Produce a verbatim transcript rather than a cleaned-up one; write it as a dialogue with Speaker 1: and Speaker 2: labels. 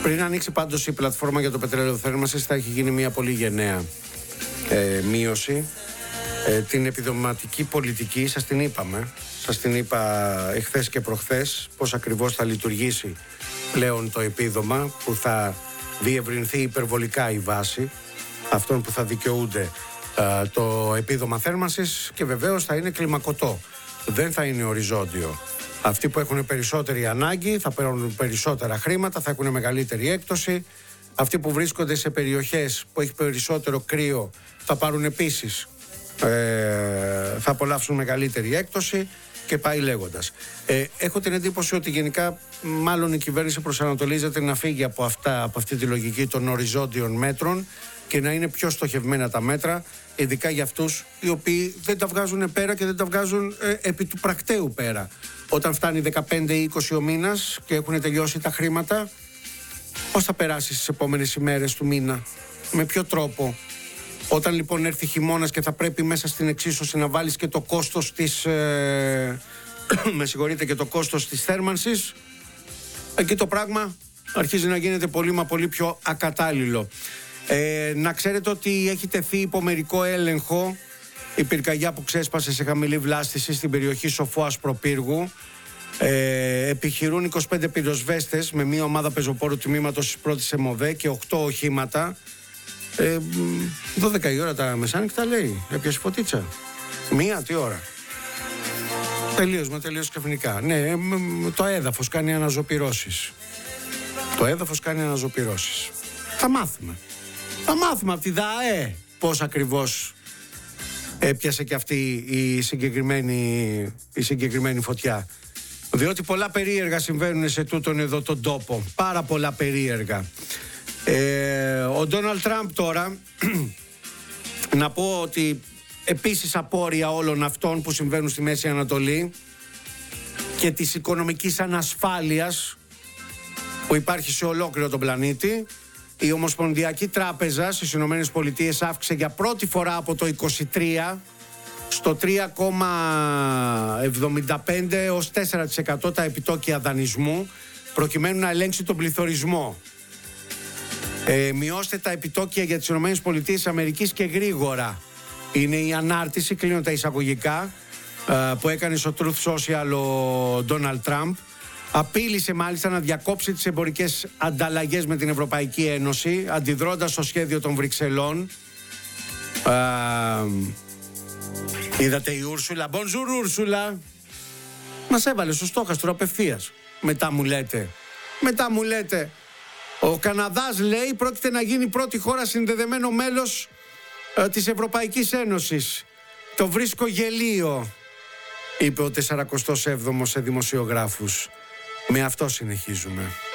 Speaker 1: Πριν ανοίξει πάντως η πλατφόρμα για το πετρέλαιο θέρμανσης, θα έχει γίνει μια πολύ γενναία ε, μείωση. Ε, την επιδοματική πολιτική σας την είπαμε. Σας την είπα εχθές και προχθές πώς ακριβώς θα λειτουργήσει πλέον το επίδομα, που θα διευρυνθεί υπερβολικά η βάση αυτών που θα δικαιούνται ε, το επίδομα θέρμανσης, και βεβαίως θα είναι κλιμακωτό, δεν θα είναι οριζόντιο. Αυτοί που έχουν περισσότερη ανάγκη θα παίρνουν περισσότερα χρήματα, θα έχουν μεγαλύτερη έκπτωση. Αυτοί που βρίσκονται σε περιοχές που έχει περισσότερο κρύο θα πάρουν επίσης, ε, θα απολαύσουν μεγαλύτερη έκπτωση, και πάει λέγοντας. Ε, έχω την εντύπωση ότι γενικά μάλλον η κυβέρνηση προσανατολίζεται να φύγει από, αυτά, από αυτή τη λογική των οριζόντιων μέτρων και να είναι πιο στοχευμένα τα μέτρα, ειδικά για αυτούς οι οποίοι δεν τα βγάζουν πέρα και δεν τα βγάζουν ε, επί του πρακτέου πέρα. Όταν φτάνει δεκαπέντε ή είκοσι ο μήνας και έχουν τελειώσει τα χρήματα, πώς θα περάσει τις επόμενες ημέρες του μήνα, με ποιο τρόπο? Όταν λοιπόν έρθει χειμώνας και θα πρέπει μέσα στην εξίσωση να βάλεις και το κόστος της ε, με συγχωρείτε, και το κόστος της θέρμανσης, εκεί το πράγμα αρχίζει να γίνεται πολύ μα πολύ πιο ακατάλληλο. Ε, να ξέρετε ότι έχει τεθεί υπό μερικό έλεγχο η πυρκαγιά που ξέσπασε σε χαμηλή βλάστηση στην περιοχή Σοφού Ασπροπύργου. Ε, επιχειρούν είκοσι πέντε πυροσβέστες με μια ομάδα πεζοπόρου τμήματος της πρώτης ΕΜΟΒΕ και οκτώ οχήματα. Ε, δώδεκα η ώρα τα μεσάνυχτα λέει, έπιασε φωτίτσα. Μία, τι ώρα? Τελείως, με τελείως ξαφνικά. Ναι, το έδαφος κάνει αναζωπυρώσεις. Το έδαφος κάνει αναζωπυρώσεις. Θα μάθουμε. Θα μάθουμε από τη ΔΑΕ πώς ακριβώς έπιασε και αυτή η συγκεκριμένη, η συγκεκριμένη φωτιά. Διότι πολλά περίεργα συμβαίνουν σε τούτον εδώ τον τόπο. Πάρα πολλά περίεργα. Ε, ο Ντόναλντ Τραμπ τώρα, να πω ότι επίσης απόρρια όλων αυτών που συμβαίνουν στη Μέση Ανατολή και της οικονομικής ανασφάλειας που υπάρχει σε ολόκληρο τον πλανήτη, η Ομοσπονδιακή Τράπεζα στις Ηνωμένες Πολιτείες αύξησε για πρώτη φορά από το είκοσι τρία στο τρία κόμμα εβδομήντα πέντε έως τέσσερα τοις εκατό τα επιτόκια δανεισμού, προκειμένου να ελέγξει τον πληθωρισμό. Ε, μειώστε τα επιτόκια για τις Ηνωμένες Πολιτείες Αμερικής και γρήγορα. Είναι η ανάρτηση, κλείνω τα εισαγωγικά, ε, που έκανε στο Truth Social ο Ντόναλντ Τραμπ. Απείλησε μάλιστα να διακόψει τις εμπορικές ανταλλαγές με την Ευρωπαϊκή Ένωση, αντιδρώντας στο σχέδιο των Βρυξελών. Ε, είδατε η Ούρσουλα, bonjour Ούρσουλα, μας έβαλε στο στόχαστρο απευθείας. Μετά μου λέτε, μετά μου λέτε, ο Καναδάς, λέει, πρόκειται να γίνει πρώτη χώρα συνδεδεμένο μέλος ε, της Ευρωπαϊκής Ένωσης. Το βρίσκω γελίο, είπε ο σαραντά έβδομος σε δημοσιογράφους. Με αυτό συνεχίζουμε.